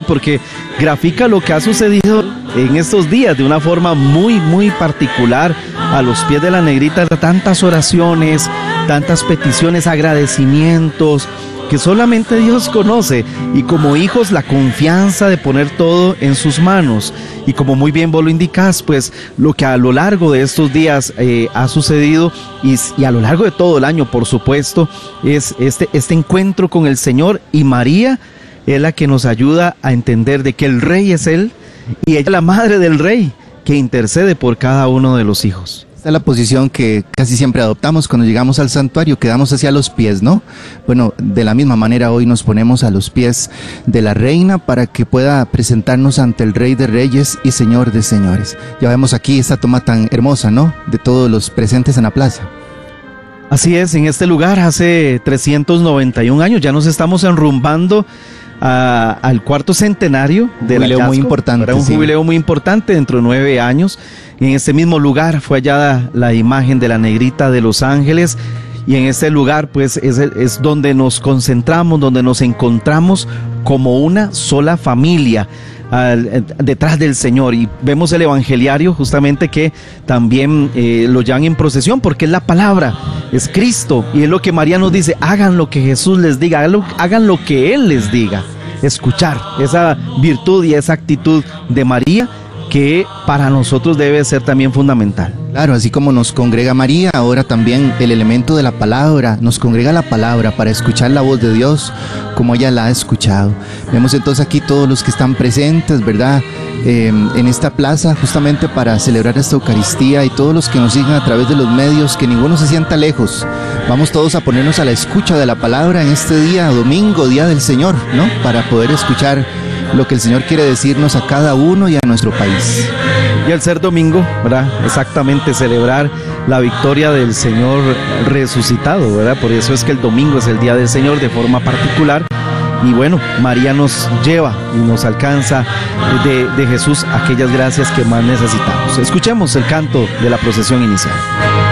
porque grafica lo que ha sucedido en estos días de una forma muy, muy particular. A los pies de la negrita, tantas oraciones, tantas peticiones, agradecimientos, que solamente Dios conoce, y como hijos la confianza de poner todo en sus manos. Y como muy bien vos lo indicás, pues lo que a lo largo de estos días ha sucedido y a lo largo de todo el año, por supuesto, es este encuentro con el Señor, y María es la que nos ayuda a entender de que el Rey es Él y ella es la madre del Rey que intercede por cada uno de los hijos. Esta es la posición que casi siempre adoptamos cuando llegamos al santuario, quedamos hacia los pies, ¿no? Bueno, de la misma manera hoy nos ponemos a los pies de la reina para que pueda presentarnos ante el Rey de Reyes y Señor de Señores. Ya vemos aquí esta toma tan hermosa, ¿no? De todos los presentes en la plaza. Así es, en este lugar hace 391 años, ya nos estamos enrumbando al cuarto centenario del hallazgo. Muy importante. Era un jubileo muy importante dentro de 9 años. En este mismo lugar fue hallada la imagen de la negrita de los ángeles, y en este lugar pues es donde nos concentramos, donde nos encontramos como una sola familia detrás del Señor. Y vemos el evangeliario justamente que también lo llevan en procesión, porque es la palabra, es Cristo, y es lo que María nos dice: hagan lo que Jesús les diga, hagan lo que Él les diga. Escuchar esa virtud y esa actitud de María, que para nosotros debe ser también fundamental. Claro, así como nos congrega María, ahora también el elemento de la palabra, nos congrega la palabra para escuchar la voz de Dios como ella la ha escuchado. Vemos entonces aquí todos los que están presentes, ¿verdad? En esta plaza justamente para celebrar esta Eucaristía, y todos los que nos siguen a través de los medios, que ninguno se sienta lejos. Vamos todos a ponernos a la escucha de la palabra en este día, domingo, día del Señor, ¿no? Para poder escuchar lo que el Señor quiere decirnos a cada uno y a nuestro país. Y al ser domingo, ¿verdad? Exactamente, celebrar la victoria del Señor resucitado, ¿verdad? Por eso es que el domingo es el día del Señor de forma particular. Y bueno, María nos lleva y nos alcanza de Jesús aquellas gracias que más necesitamos. Escuchemos el canto de la procesión inicial.